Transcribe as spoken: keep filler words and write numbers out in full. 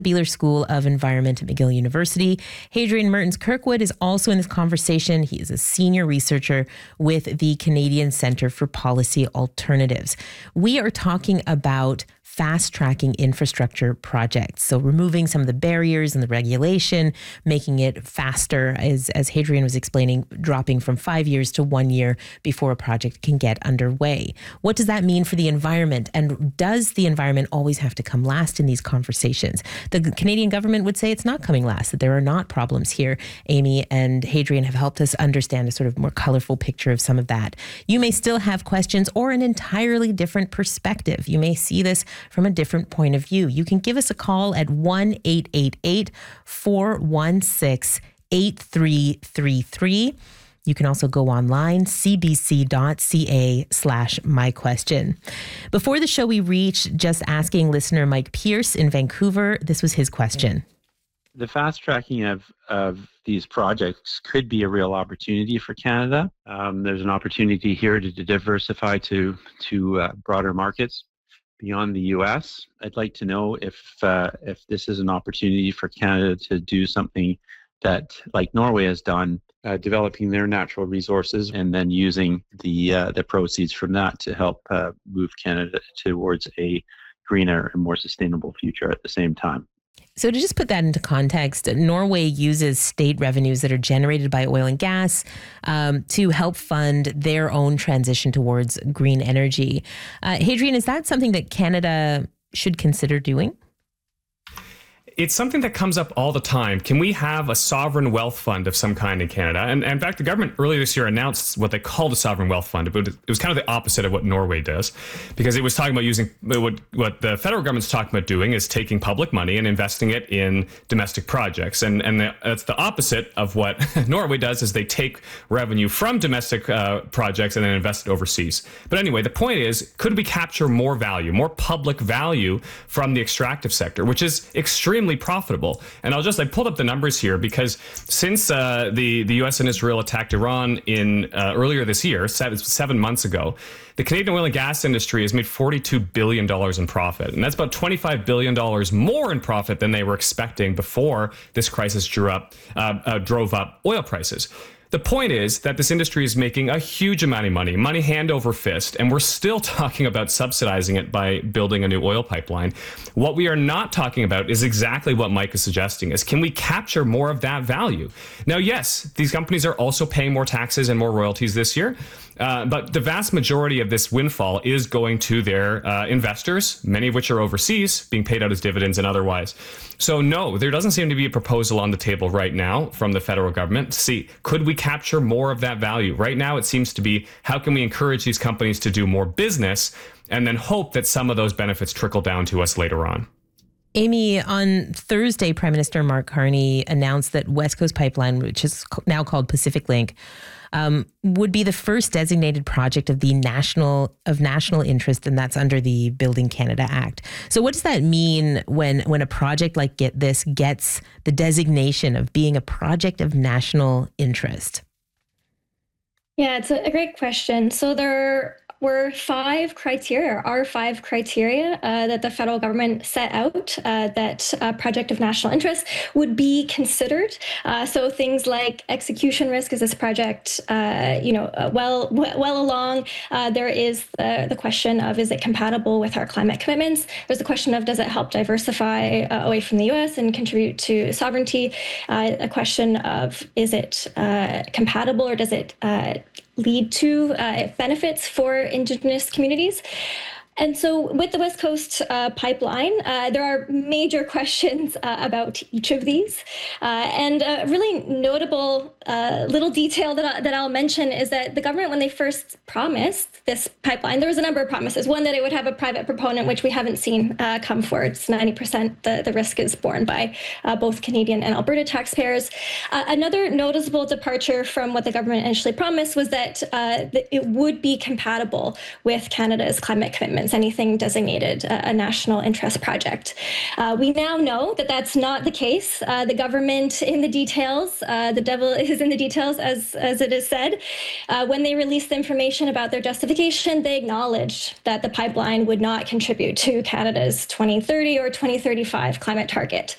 Beeler School of Environment at McGill University. Hadrian Mertens Kirkwood is also in this conversation. He is a senior researcher with the Canadian Centre for Policy Alternatives. We are talking about fast-tracking infrastructure projects. So removing some of the barriers and the regulation, making it faster, as, as Hadrian was explaining, dropping from five years to one year before a project can get underway. What does that mean for the environment? And does the environment always have to come last in these conversations? The Canadian government would say it's not coming last, that there are not problems here. Amy and Hadrian have helped us understand a sort of more colorful picture of some of that. You may still have questions or an entirely different perspective. You may see this from a different point of view. You can give us a call at one eight eight eight, four one six, eight three three three. You can also go online, cbc.ca slash my question. Before the show, we reached Just Asking listener Mike Pierce in Vancouver. This was his question. The fast tracking of, of these projects could be a real opportunity for Canada. Um, there's an opportunity here to, to diversify to, to uh, broader markets beyond the U S. I'd like to know if uh, if this is an opportunity for Canada to do something that, like Norway has done, uh, developing their natural resources and then using the uh, the proceeds from that to help uh, move Canada towards a greener and more sustainable future at the same time. So to just put that into context, Norway uses state revenues that are generated by oil and gas um, to help fund their own transition towards green energy. Uh, Hadrian, is that something that Canada should consider doing? It's something that comes up all the time. Can we have a sovereign wealth fund of some kind in Canada? And, and in fact, the government earlier this year announced what they called a sovereign wealth fund, but it was kind of the opposite of what Norway does, because it was talking about using what, what the federal government's talking about doing is taking public money and investing it in domestic projects. And, and the, that's the opposite of what Norway does, is they take revenue from domestic uh, projects and then invest it overseas. But anyway, the point is, could we capture more value, more public value from the extractive sector, which is extremely profitable? And I'll just, I pulled up the numbers here because since uh, the, the U S and Israel attacked Iran in uh, earlier this year, seven, seven months ago, the Canadian oil and gas industry has made forty-two billion dollars in profit. And that's about twenty-five billion dollars more in profit than they were expecting before this crisis drew up, uh, uh, drove up oil prices. The point is that this industry is making a huge amount of money, money hand over fist, and we're still talking about subsidizing it by building a new oil pipeline. What we are not talking about is exactly what Mike is suggesting, is can we capture more of that value? Now, yes, these companies are also paying more taxes and more royalties this year, uh, but the vast majority of this windfall is going to their uh, investors, many of which are overseas, being paid out as dividends and otherwise. So no, there doesn't seem to be a proposal on the table right now from the federal government to see, could we capture more of that value? Right now, it seems to be, how can we encourage these companies to do more business and then hope that some of those benefits trickle down to us later on? Amy, on Thursday, Prime Minister Mark Carney announced that West Coast Pipeline, which is now called Pacific Link, um, would be the first designated project of the national of national interest, and that's under the Building Canada Act. So what does that mean when when a project like get this gets the designation of being a project of national interest? Yeah, it's a great question. So there were five criteria, are five criteria uh, that the federal government set out uh, that a project of national interest would be considered. Uh, so things like execution risk, is this project, uh, you know, uh, well well along? Uh, there is the, the question of, is it compatible with our climate commitments? There's the question of, does it help diversify uh, away from the U S and contribute to sovereignty? Uh, a question of, is it uh, compatible, or does it uh, lead to uh, benefits for Indigenous communities? And so with the West Coast uh, pipeline, uh, there are major questions uh, about each of these. Uh, and a really notable uh, little detail that, I, that I'll mention is that the government, when they first promised this pipeline, there was a number of promises. One, that it would have a private proponent, which we haven't seen uh, come forward. It's ninety percent the, the risk is borne by uh, both Canadian and Alberta taxpayers. Uh, another noticeable departure from what the government initially promised was that, uh, that it would be compatible with Canada's climate commitments, anything designated a, a national interest project. Uh, we now know that that's not the case. Uh, the government, in the details, uh, the devil is in the details, as, as it is said. Uh, when they released the information about their justification, they acknowledged that the pipeline would not contribute to Canada's twenty thirty or twenty thirty-five climate target.